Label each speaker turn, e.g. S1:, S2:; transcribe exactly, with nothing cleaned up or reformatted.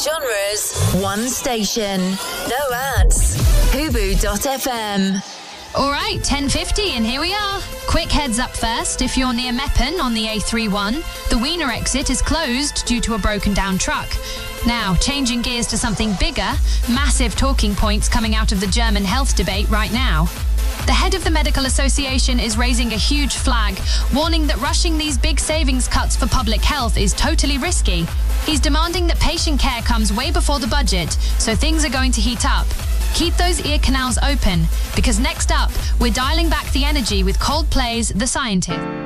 S1: genres, one station. No ads. Hubu dot f m.
S2: All right, ten fifty, and here we are. Quick heads up first. If you're near Meppen on the A thirty-one, the Wiener exit is closed due to a broken down truck. Now, changing gears to something bigger, massive talking points coming out of the German health debate right now. The head of the Medical Association is raising a huge flag, warning that rushing these big savings cuts for public health is totally risky. He's demanding that patient care comes way before the budget, so things are going to heat up. Keep those ear canals open, because next up, we're dialing back the energy with Coldplay's The Scientist.